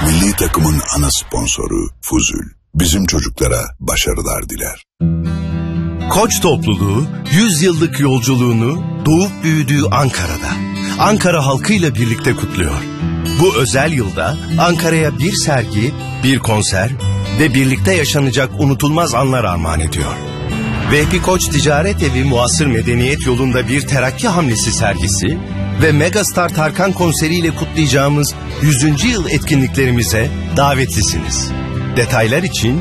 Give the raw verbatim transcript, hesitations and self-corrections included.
Milli takımın ana sponsoru Fuzul. Bizim çocuklara başarılar diler. Koç topluluğu yüz yıllık yolculuğunu doğup büyüdüğü Ankara'da, Ankara halkıyla birlikte kutluyor. Bu özel yılda Ankara'ya bir sergi, bir konser ve birlikte yaşanacak unutulmaz anlar armağan ediyor. Vehbi Koç Ticaret Evi Muasır Medeniyet Yolu'nda bir terakki hamlesi sergisi ve Megastar Tarkan konseriyle kutlayacağımız yüzüncü yıl etkinliklerimize davetlisiniz. Detaylar için